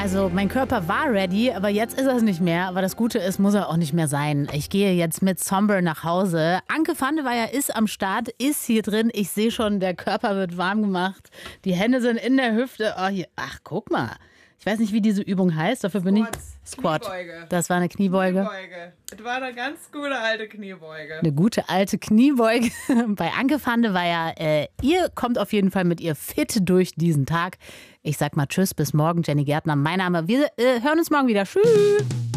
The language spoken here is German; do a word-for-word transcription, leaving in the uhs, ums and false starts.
Also mein Körper war ready, aber jetzt ist er es nicht mehr. Aber das Gute ist, muss er auch nicht mehr sein. Ich gehe jetzt mit Somber nach Hause. Anke van de Weyer ist am Start, ist hier drin. Ich sehe schon, der Körper wird warm gemacht. Die Hände sind in der Hüfte. Oh, hier. Ach, guck mal. Ich weiß nicht, wie diese Übung heißt. Dafür bin ich... Squat. Kniebeuge. Das war eine Kniebeuge. Kniebeuge. Das war eine ganz gute alte Kniebeuge. Eine gute alte Kniebeuge bei Anke van de Weyer. Äh, ihr kommt auf jeden Fall mit ihr fit durch diesen Tag. Ich sag mal tschüss, bis morgen. Jenny Gärtner, mein Name. Wir äh, hören uns morgen wieder. Tschüss.